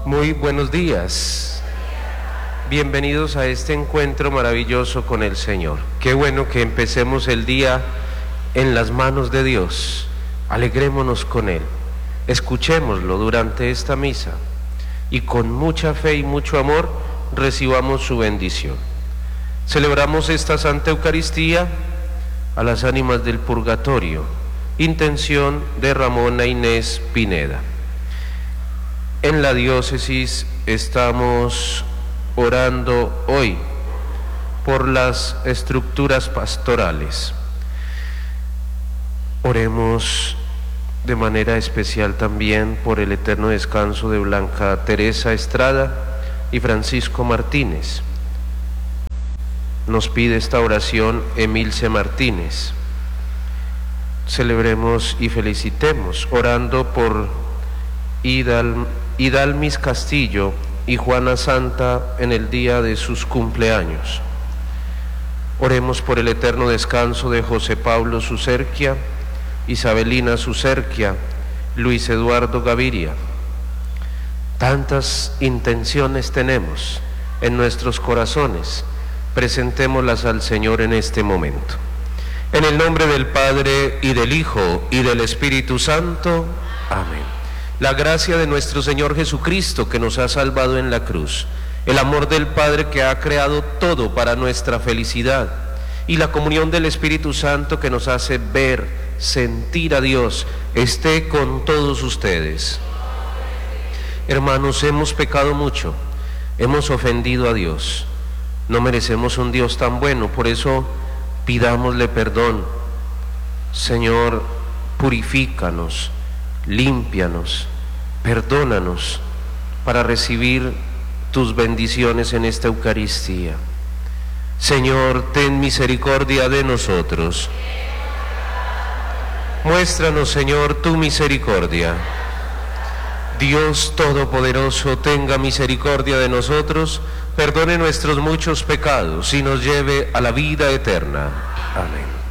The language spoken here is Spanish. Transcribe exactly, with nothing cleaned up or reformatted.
Muy buenos días. Bienvenidos a este encuentro maravilloso con el Señor. Qué bueno que empecemos el día en las manos de Dios. Alegrémonos con Él. Escuchémoslo durante esta misa y con mucha fe y mucho amor recibamos su bendición. Celebramos esta Santa Eucaristía a las ánimas del purgatorio. Intención de Ramona Inés Pineda. En la diócesis estamos orando hoy por las estructuras pastorales. Oremos de manera especial también por el eterno descanso de Blanca Teresa Estrada y Francisco Martínez. Nos pide esta oración Emilce Martínez. Celebremos y felicitemos orando por Hidal, Hidalmis Castillo y Juana Santa en el día de sus cumpleaños. Oremos por el eterno descanso de José Pablo Sucerquia, Isabelina Sucerquia, Luis Eduardo Gaviria. Tantas intenciones tenemos en nuestros corazones, presentémoslas al Señor en este momento. En el nombre del Padre, y del Hijo, y del Espíritu Santo. Amén. La gracia de nuestro Señor Jesucristo, que nos ha salvado en la cruz, el amor del Padre que ha creado todo para nuestra felicidad, y la comunión del Espíritu Santo que nos hace ver, sentir a Dios, esté con todos ustedes. Hermanos, hemos pecado mucho, hemos ofendido a Dios, no merecemos un Dios tan bueno, por eso pidámosle perdón. Señor, purifícanos, límpianos, perdónanos para recibir tus bendiciones en esta Eucaristía. Señor, ten misericordia de nosotros. Muéstranos, Señor, tu misericordia. Dios Todopoderoso, tenga misericordia de nosotros, perdone nuestros muchos pecados y nos lleve a la vida eterna. Amén.